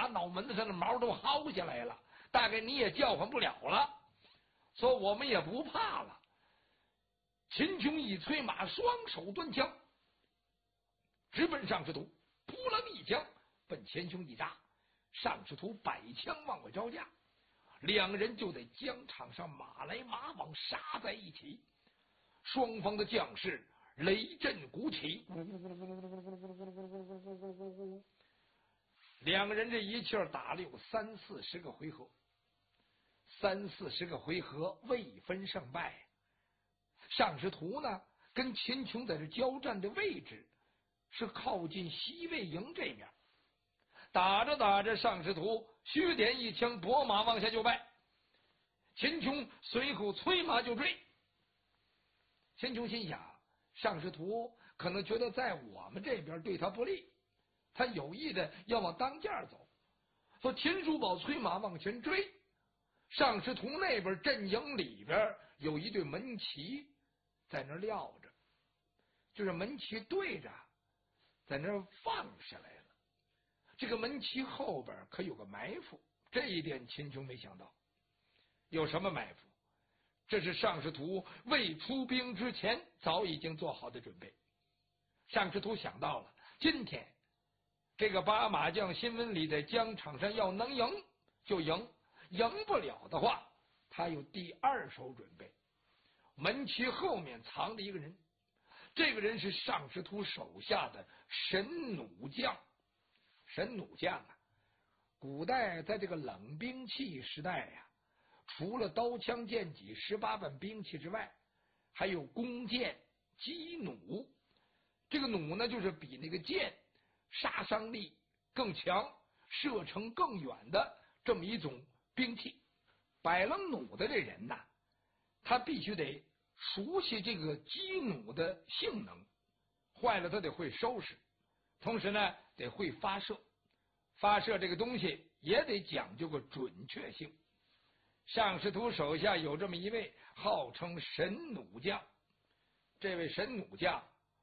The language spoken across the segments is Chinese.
马脑门子上的毛都薅下来了，大概你也叫唤不了了，说我们也不怕了。秦琼一催马，双手端枪，直奔上师徒，扑棱一枪奔前胸一扎，上师徒摆枪往外招架，两人就在疆场上马来马往，杀在一起。双方的将士雷震鼓起，两个人这一气儿打了有30-40个回合，30-40个回合未分胜败。上师徒呢，跟秦琼在这交战的位置是靠近西魏营这面，打着打着，上师徒虚点一枪，拨马往下就败。秦琼随后催马就追。秦琼心想，上师徒可能觉得在我们这边对他不利，他有意的要往当间走，说秦叔宝催马往前追。上师徒那边阵营里边有一对门旗在那撂着，就是门旗对着在那放下来了。这个门旗后边可有个埋伏，这一点秦琼没想到。有什么埋伏？这是上师徒未出兵之前早已经做好的准备。上师徒想到了，今天这个八马将辛文礼在疆场上要能赢就赢，赢不了的话，他有第二手准备。门旗后面藏着一个人，这个人是上师徒手下的神弩将。神弩将啊，古代在这个冷兵器时代呀，除了刀枪剑戟18般兵器之外，还有弓箭、机弩。这个弩呢，就是比那个箭杀伤力更强、射程更远的这么一种兵器。摆楞弩的这人呐，他必须得熟悉这个机弩的性能，坏了他得会收拾，同时呢得会发射，发射这个东西也得讲究个准确性。上师徒手下有这么一位号称神弩将，这位神弩将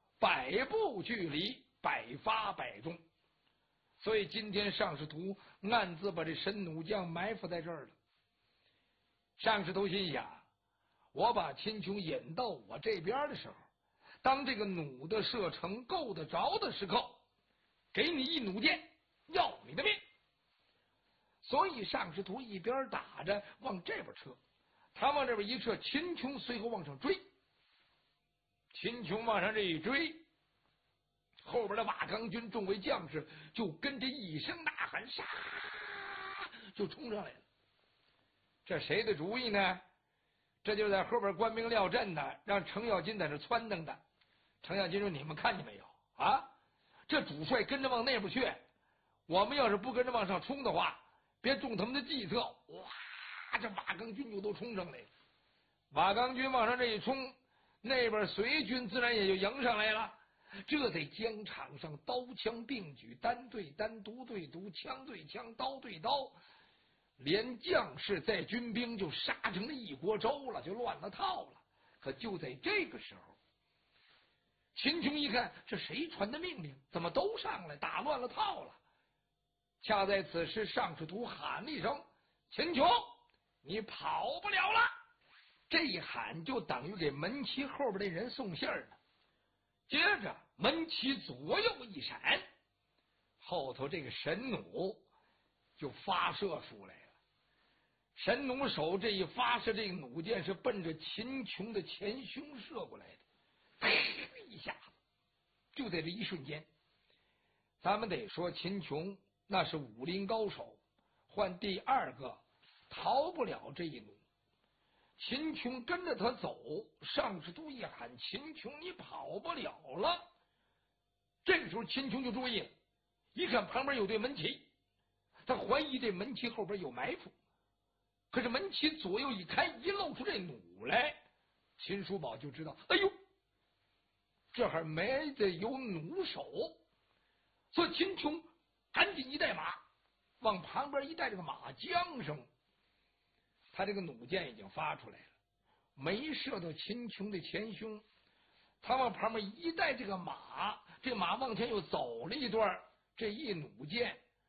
100步距离100发100中，所以今天上师徒暗自把这神弩将埋伏在这儿了。上师徒心想，我把秦琼引到我这边的时候，当这个弩的射程够得着的时候，给你一弩箭，要你的命。所以上师徒一边打着往这边撤，他往这边一撤，秦琼随后往上追。秦琼往上这一追，后边的瓦岗军众位将士就跟着一声呐喊，杀，就冲上来了。这谁的主意呢？这就在后边官兵撂阵的，让程咬金在这撺掇的。程咬金说：“你们看见没有啊？这主帅跟着往那边去，我们要是不跟着往上冲的话，别中他们的计策。”哇，这瓦岗军就都冲上来了。瓦岗军往上这一冲，那边隋军自然也就迎上来了。这在疆场上刀枪并举，单对单，独对独，枪对枪，刀对刀，连将士带军兵就杀成了一锅粥了，就乱了套了。可就在这个时候，秦琼一看，这谁传的命令？怎么都上来，打乱了套了？恰在此时，上师徒喊了一声：“秦琼，你跑不了了！”这一喊就等于给门旗后边的人送信儿了。接着门旗左右一闪，后头这个神弩就发射出来了。神弩手这一发射，这个弩箭是奔着秦琼的前胸射过来的，一下子就在这一瞬间。咱们得说秦琼那是武林高手，换第二个逃不了这一弩。秦琼跟着他走，上师徒一喊：“秦琼，你跑不了了！”这个时候秦琼就注意了，一看旁边有对门旗，他怀疑这门旗后边有埋伏。可是门旗左右一开，一露出这弩来，秦叔宝就知道，哎呦，这还没得有弩手。所以秦琼赶紧一带马，往旁边一带，这个马缰绳，他这个弩箭已经发出来了，没射到秦琼的前胸。他往旁边一带这个马，这马往前又走了一段，这一弩箭，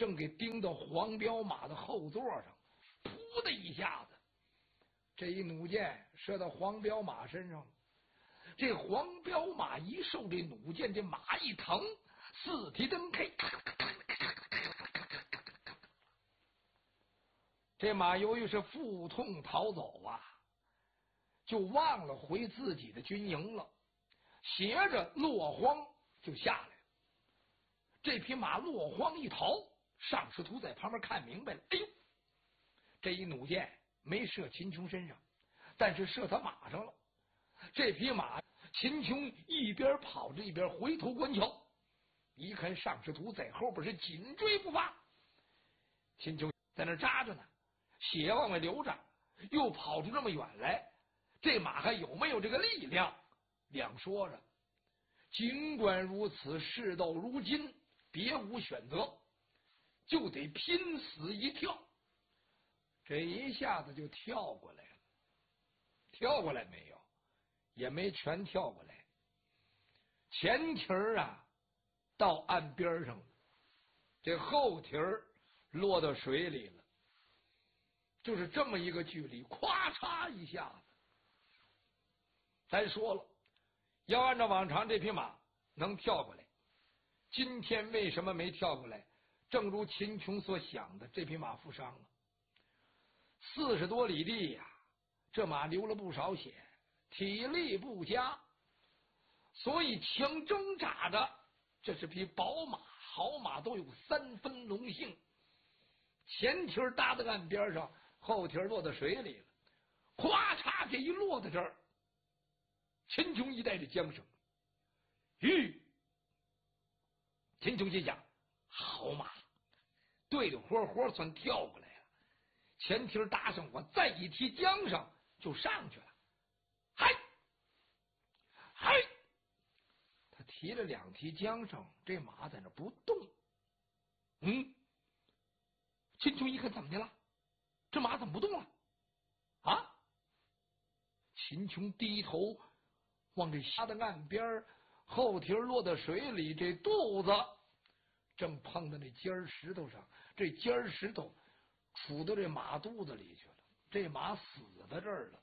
正给钉到黄骠马的后座上，噗的一下子，这一弩箭射到黄骠马身上了。这黄骠马一受这弩箭，这马一疼，四蹄蹬开，这马由于是腹痛逃走啊，就忘了回自己的军营了，斜着落荒就下来了。这匹马落荒一逃，尚师徒在旁边看明白了，哎呦，这一弩箭没射秦琼身上，但是射他马上了。这匹马，秦琼一边跑着一边回头观瞧，一看尚师徒在后边是紧追不放，秦琼在那扎着呢，血往外流着，又跑出这么远来，这马还有没有这个力量？两说着，尽管如此，事到如今，别无选择，就得拼死一跳。这一下子就跳过来了，跳过来没有？也没全跳过来。前蹄儿啊到岸边上了，这后蹄儿落到水里了，就是这么一个距离，咵嚓一下子。咱说了，要按照往常这匹马能跳过来，今天为什么没跳过来？正如秦琼所想的，这匹马负伤了，40多里地呀，这马流了不少血，体力不佳，所以强挣扎着。这是匹宝马，好马都有3分龙性，前蹄搭在岸边上，后蹄落到水里了，咵嚓，这一落在这儿，秦琼一带着缰绳，秦琼心想，好马，对的活活算跳过来了，前蹄搭上，我再一提缰绳就上去了。嗨，他提了2提缰绳，这马在那不动。秦琼一看，怎么的了？这马怎么不动了？啊！秦琼低头往这下的岸边，后蹄落到水里，这肚子正碰到那尖石头上，这尖石头杵到这马肚子里去了，这马死在这儿了。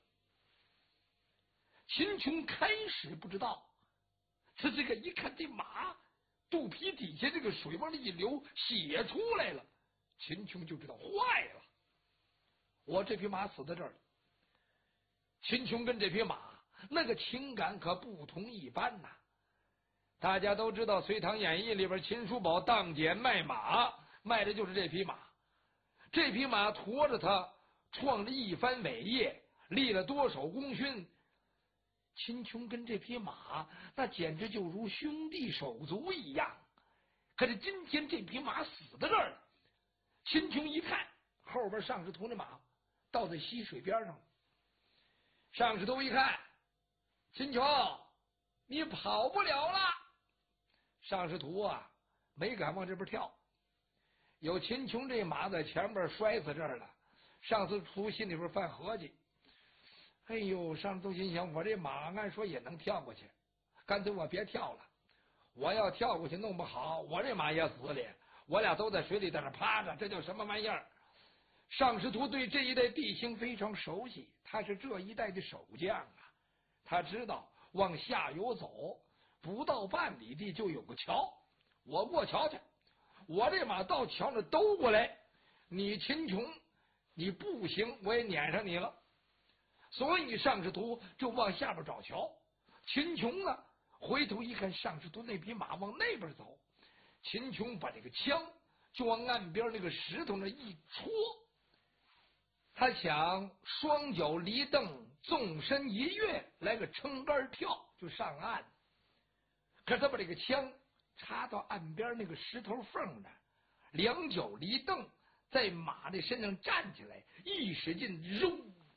秦琼开始不知道，他这个一看这马肚皮底下这个水往里一流，血出来了，秦琼就知道坏了，我这匹马死在这儿了。秦琼跟这匹马那个情感可不同一般呐。大家都知道《隋唐演义》里边秦叔宝当捡卖马，卖的就是这匹马。这匹马驮着他创了一番伟业，立了多少功勋。秦琼跟这匹马那简直就如兄弟手足一样。可是今天这匹马死在这儿了，秦琼一看后边尚师徒那马倒在溪水边上了。尚师徒一看，秦琼，你跑不了了。尚师徒啊没敢往这边跳，有秦琼这马在前边摔死这儿了。尚师徒心里边犯合计，哎呦，尚师徒心想，我这马按说也能跳过去，干脆我别跳了，我要跳过去弄不好我这马也死了，我俩都在水里在那趴着，这叫什么玩意儿？尚师徒对这一带地形非常熟悉，他是这一带的守将啊，他知道往下游走不到半里地就有个桥，我过桥去，我这马到桥那兜过来，你秦琼你不行，我也撵上你了。所以尚师徒就往下边找桥。秦琼呢回头一看，尚师徒那匹马往那边走，秦琼把这个枪就往岸边那个石头那一戳，他想双脚离蹬，纵身一跃，来个撑杆跳就上岸。可是他把这个枪插到岸边那个石头缝那，两脚离蹬，在马的身上站起来，一使劲，肉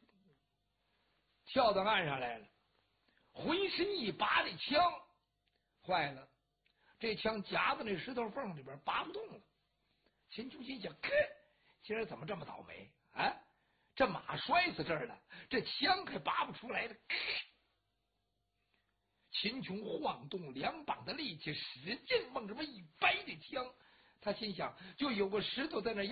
跳到岸上来了，浑身一拔，这枪坏了，这枪夹在那石头缝里边拔不动了。秦琼心想，今儿怎么这么倒霉啊？这马摔死这儿了，这枪可拔不出来了。秦琼晃动2膀的力气，使劲往这么一掰，这枪他心想，就有个石头在那